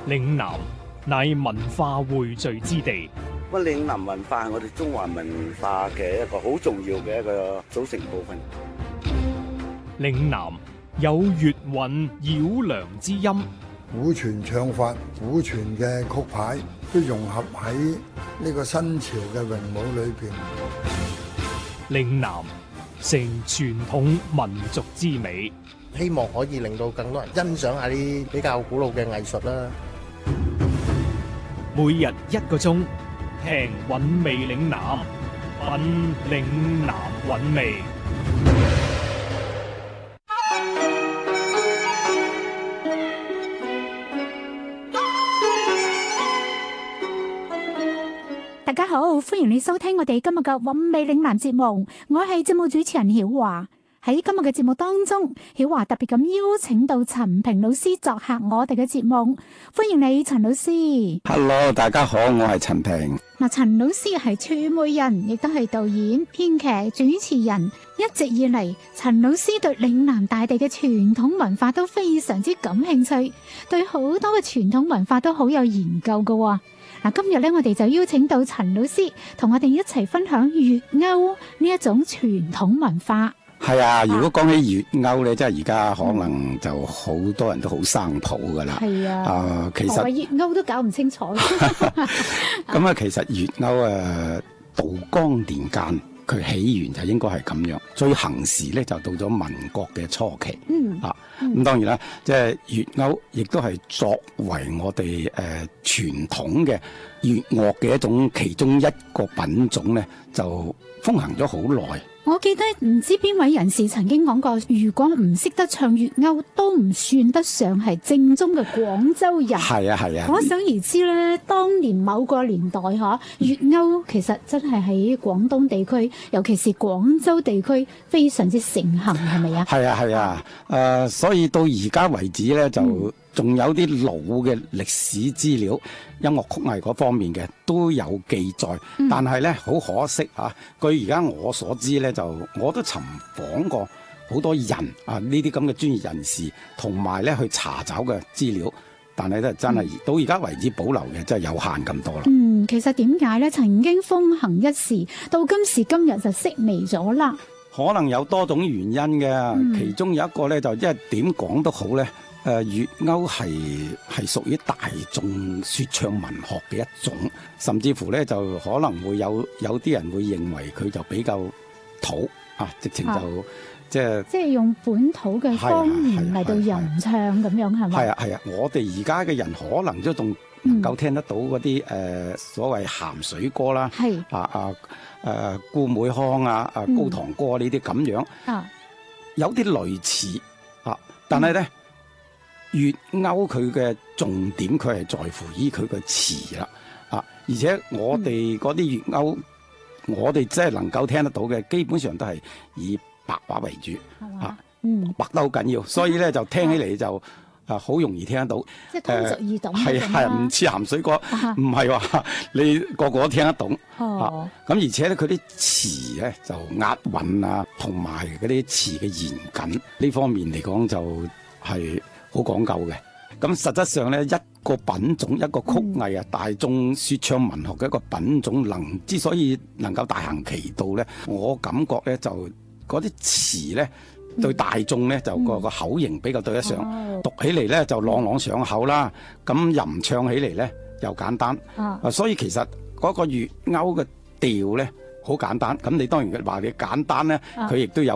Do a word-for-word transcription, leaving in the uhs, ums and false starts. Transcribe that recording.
嶺南乃文化匯聚之地。 咁嶺南文化係我哋中華文化嘅一個好重要嘅一個組成部分。 嶺南有粵韻繞梁之音， 古傳唱法、古傳嘅曲牌都融合喺呢個新潮嘅詠舞裏邊。 嶺南成傳統民族之美， 希望可以令到更多人欣賞下啲比較古老嘅藝術啦。 每日一個鐘，聽韻味嶺南，品嶺南韻味。 大家好，歡迎你收聽我哋今日嘅韻味嶺南節目，我係節目主持人曉華。喺今日嘅節目當中，曉華特別咁邀請到陳平老師作客我哋嘅節目，歡迎你陳老師。 Hello， 大家好，我係陳平。 嗱，陳老師係傳媒人，亦都係導演、編劇、主持人。一直以嚟，陳老師對嶺南大地嘅傳統文化都非常之感興趣，對好多嘅傳統文化都好有研究㗎。嗱，今日咧，我哋就邀請到陳老師同我哋一齊分享粵謳呢一種傳統文化。 係啊，如果講起粵謳咧，即係而家可能就好多人都好生抱噶啦。係啊，啊、呃，其實粵謳都搞唔清楚。 咁啊，其實粵謳誒，道光年間佢起源就應該係咁樣，最行時咧就到咗民國嘅初期。嗯啊，咁、嗯、當然啦，即係粵謳亦都係作為我哋誒傳統嘅粵樂嘅一種其中一個品種咧，就風行咗好耐。 我記得唔知邊位人士曾經講過，如果唔識得唱粵謳，都唔算得上係正宗嘅廣州人。係啊係啊，可想而知咧，當年某個年代嗬，粵謳其實真係喺廣東地區，尤其是廣州地區非常之盛行，係咪啊？係啊係啊，誒、呃，所以到而家為止咧就。嗯仲有啲老嘅歷史資料，音樂曲藝嗰方面嘅都有記載，嗯、但係咧好可惜啊！據而家我所知咧，就我都尋訪過好多人啊，呢啲咁嘅專業人士，同埋咧去查找嘅資料，但係咧真係、嗯、到而家為止保留嘅真係有限咁多啦。嗯，其實點解咧？曾經風行一時，到今時今日就式微咗啦。可能有多種原因嘅，嗯、其中有一個咧就因為點講都好咧。誒粵謳係係屬於大眾説唱文學嘅一種，甚至乎咧就可能會有有啲人會認為佢就比較土啊，直情就、啊、即係即係用本土嘅方言嚟到吟唱咁樣係咪？係啊係啊，我哋而家嘅人可能都仲能夠聽得到嗰啲誒所謂鹹水歌啦，係啊啊誒顧美康啊啊高堂歌呢啲咁樣啊，有啲類似啊，但係咧。嗯粵謳佢嘅重點，佢係在乎於佢嘅詞啦，啊！而且我哋嗰啲粵謳，嗯、我哋真係能夠聽得到嘅，基本上都係以白話為主，啊，嗯，白得好緊要，所以咧就聽起嚟就啊好容易聽得到，即係通俗易懂，係係唔似鹹水歌，唔係話你個個都聽得懂，哦，咁、啊、而且咧佢啲詞咧就押韻啊，同埋嗰啲詞嘅嚴謹呢方面嚟講就係、是。好講究嘅，咁實質上咧一個品種一個曲藝啊，嗯、大眾説唱文學嘅一個品種能，能之所以能夠大行其道咧，我感覺咧就嗰啲詞咧對大眾咧就個、嗯、個口型比較對得上，哦、讀起嚟咧就朗朗上口啦，咁吟唱起嚟咧又簡單，啊、哦，所以其實嗰個粵謳嘅調咧好簡單，咁你當然話你簡單咧，佢亦都有